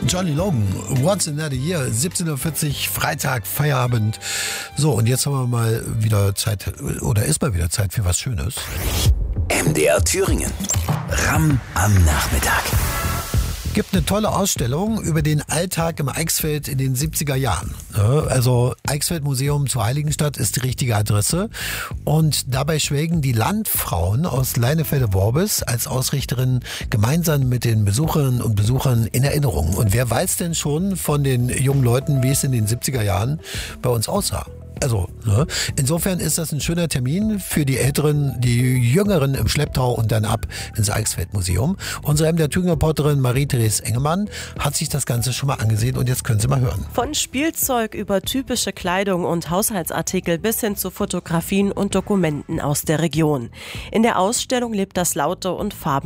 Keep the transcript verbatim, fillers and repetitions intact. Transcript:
Johnny Logan, Once in a Year, siebzehn Uhr vierzig, Freitag, Feierabend. So, und jetzt haben wir mal wieder Zeit, oder ist mal wieder Zeit für was Schönes. M D R Thüringen. Ramm am Nachmittag. Gibt eine tolle Ausstellung über den Alltag im Eichsfeld in den siebziger Jahren. Also Eichsfeld Museum zur Heiligenstadt ist die richtige Adresse. Und dabei schwelgen die Landfrauen aus Leinefelde-Worbis als Ausrichterin gemeinsam mit den Besucherinnen und Besuchern in Erinnerung. Und wer weiß denn schon von den jungen Leuten, wie es in den siebziger Jahren bei uns aussah? Also, ne? Insofern ist das ein schöner Termin für die Älteren, die Jüngeren im Schlepptau und dann ab ins Eichsfeld-Museum. Unsere M D R Thüringen-Reporterin Marie-Therese Engemann hat sich das Ganze schon mal angesehen und jetzt können Sie mal hören. Von Spielzeug über typische Kleidung und Haushaltsartikel bis hin zu Fotografien und Dokumenten aus der Region. In der Ausstellung lebt das laute und farbenfrohe